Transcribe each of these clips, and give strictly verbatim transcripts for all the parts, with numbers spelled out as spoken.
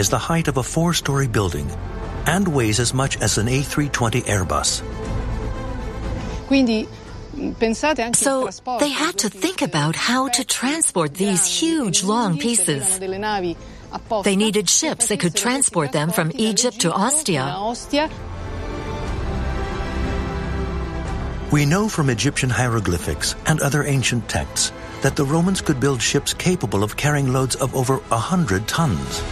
is the height of a four-story building and weighs as much as an A three twenty Airbus. So they had to think about how to transport these huge, long pieces. They needed ships that could transport them from Egypt to Ostia. We know from Egyptian hieroglyphics and other ancient texts that the Romans could build ships capable of carrying loads of over a hundred tons.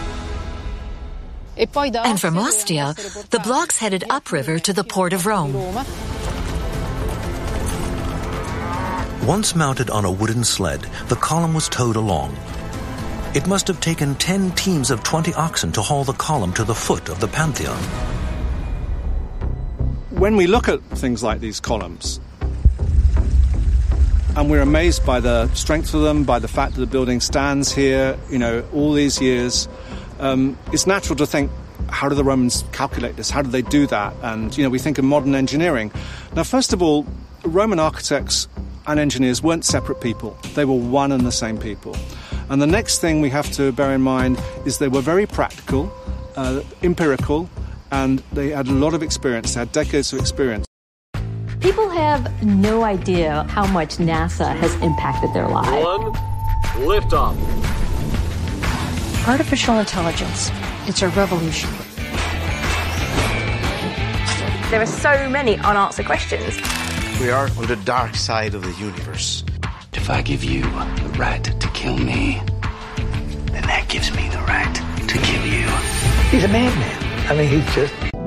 And from Ostia, the blocks headed upriver to the port of Rome. Once mounted on a wooden sled, the column was towed along. It must have taken ten teams of twenty oxen to haul the column to the foot of the Pantheon. When we look at things like these columns, and we're amazed by the strength of them, by the fact that the building stands here, you know, all these years, um, it's natural to think, how do the Romans calculate this? How did they do that? And, you know, we think of modern engineering. Now, first of all, Roman architects and engineers weren't separate people. They were one and the same people. And the next thing we have to bear in mind is they were very practical, uh, empirical, and they had a lot of experience. They had decades of experience. People have no idea how much NASA has impacted their lives. One, liftoff. Artificial intelligence. It's a revolution. There are so many unanswered questions. We are on the dark side of the universe. If I give you the right to kill me, then that gives me the right to kill you. He's a madman. I mean, he's just...